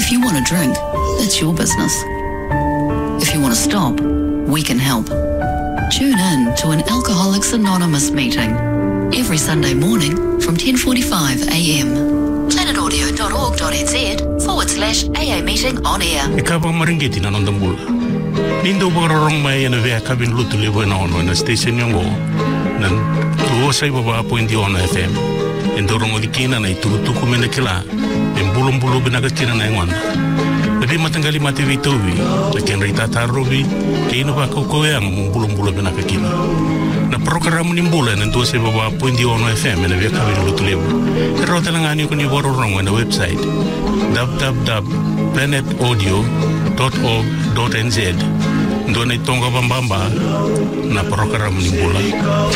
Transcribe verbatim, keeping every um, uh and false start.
If you want to drink, that's your business. If you want to stop, we can help. Tune in to an Alcoholics Anonymous meeting every Sunday morning from ten forty-five a m planetaudio.org.nz forward slash AA meeting on air. E ka pa maringeti na nondambula. Nindo barorong mai na vea kabin lutu lebo na ono na station yongo. Na tuo sai baba pointi ona F M. Endorong odikina na iturutuku mena kila. Embulum-bulu binagatina na ngwana. Pwede matanggali mati vitovi. Lakin rita tarobi. Kaya ba kokoe ang bulum-bulu binagakina. Na programa nimbula na tuo sai baba pointi ona F M na vea kabin lutu lebo. Pero talangan yung kani barorong na website w w w dot planet audio dot org dot n z. Doon ay tonga bambamba na programa nimbula.